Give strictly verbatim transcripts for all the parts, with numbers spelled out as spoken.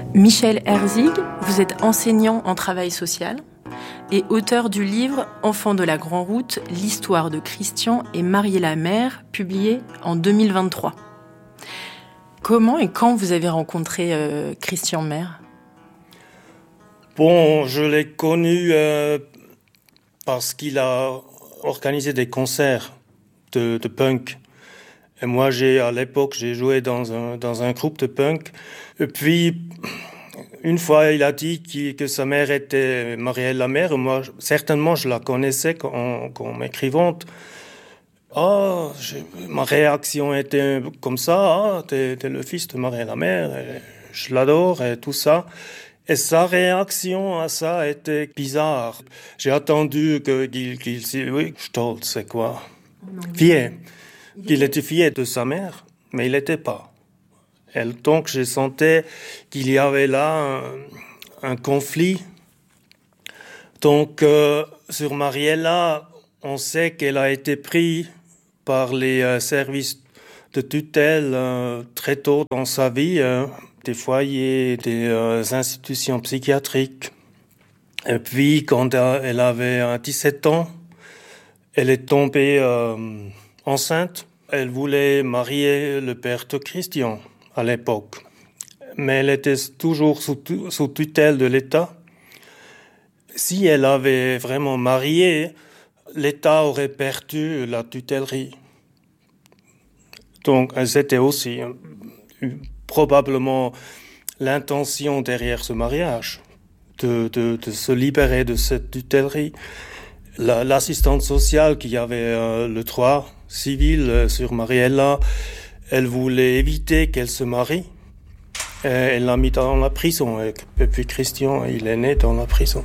Michel Herzig, vous êtes enseignant en travail social et auteur du livre « Enfants de la Grande Route, l'histoire de Christian et Mariella Maire », publié en deux mille vingt-trois. Comment et quand vous avez rencontré euh, Christian Maire ? Bon, je l'ai connu euh, parce qu'il a organisé des concerts de, de punk. Et moi, j'ai, à l'époque, j'ai joué dans un, dans un groupe de punk. Et puis, une fois, il a dit qu'il, que sa mère était Mariella Maire. Moi, certainement, je la connaissais comme, comme écrivante. Ah, j'ai, ma réaction était comme ça. Ah, t'es, t'es le fils de Mariella Maire. Et je l'adore et tout ça. Et sa réaction à ça était bizarre. J'ai attendu que, qu'il, qu'il dise, oui, stolz, c'est quoi? Fier. Il était fier de sa mère, mais il n'était pas. Et donc, je sentais qu'il y avait là un, un conflit. Donc, euh, sur Mariella, on sait qu'elle a été prise par les euh, services de tutelle euh, très tôt dans sa vie, euh, des foyers, des euh, institutions psychiatriques. Et puis, quand elle avait dix-sept ans, elle est tombée euh, enceinte. Elle voulait marier le père de Christian à l'époque. Mais elle était toujours sous, sous tutelle de l'État. Si elle avait vraiment marié, l'État aurait perdu la tutellerie. Donc, c'était aussi euh, probablement l'intention derrière ce mariage, de, de, de se libérer de cette tutellerie. La, l'assistante sociale qui avait euh, le droit civil euh, sur Mariella, elle voulait éviter qu'elle se marie. Et elle l'a mis dans la prison. Et, et puis Christian, il est né dans la prison.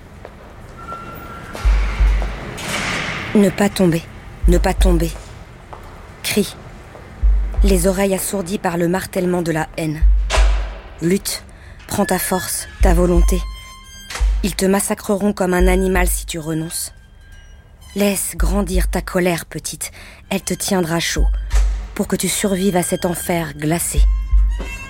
Ne pas tomber, ne pas tomber. Crie. Les oreilles assourdies par le martèlement de la haine. Lutte, prends ta force, ta volonté. Ils te massacreront comme un animal si tu renonces. Laisse grandir ta colère, petite. Elle te tiendra chaud, pour que tu survives à cet enfer glacé.